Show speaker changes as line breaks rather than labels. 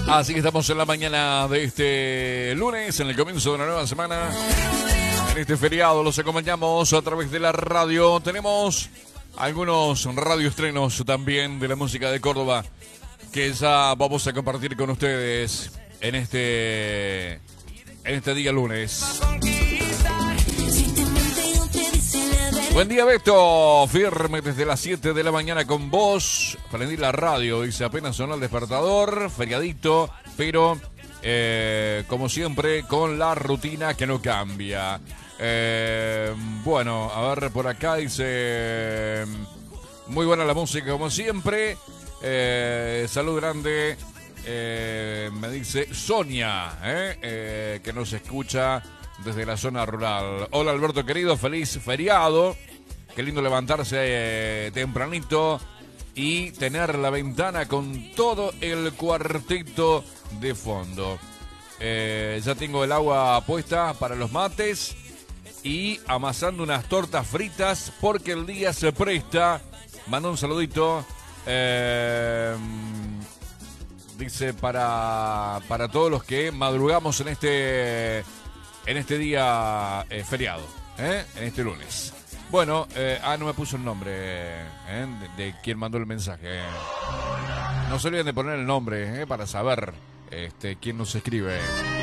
Así que estamos en la mañana de este lunes, en el comienzo de una nueva semana. En este feriado los acompañamos a través de la radio. Tenemos algunos radioestrenos también de la música de Córdoba que ya vamos a compartir con ustedes en este día lunes. Buen día, Beto. Firme desde las 7 de la mañana con vos. Prendí la radio, dice, apenas sonó el despertador. Feriadito, pero como siempre, con la rutina que no cambia. Bueno, a ver, por acá dice, muy buena la música como siempre. Salud grande. Me dice Sonia, que nos escucha desde la zona rural. Hola Alberto querido, feliz feriado. Qué lindo levantarse tempranito y tener la ventana con todo el cuarteto de fondo. Ya tengo el agua puesta para los mates y amasando unas tortas fritas porque el día se presta. Manda un saludito. Dice para todos los que madrugamos en este día feriado, en este lunes. Bueno, no me puso el nombre de quien mandó el mensaje. No se olviden de poner el nombre para saber quién nos escribe.